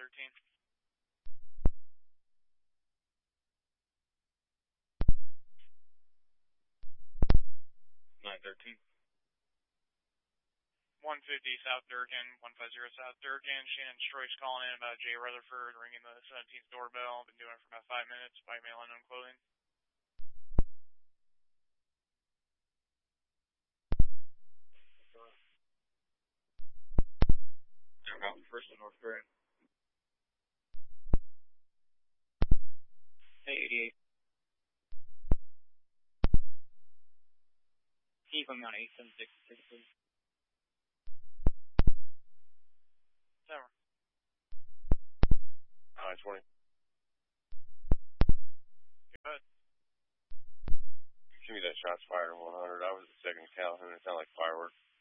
913. 913. 150 South Durkin, 150 South Durkin. Shannon Stroy's calling in about Jay Rutherford ringing the 17th doorbell. Been doing it for about 5 minutes by mail unknown clothing. Mountain First in North Korea. Hey, 88. Can you put me on 876, please? Never. 20. Good. Give me that shots fired on 100. I was at second Calhoun. It sounded like fireworks.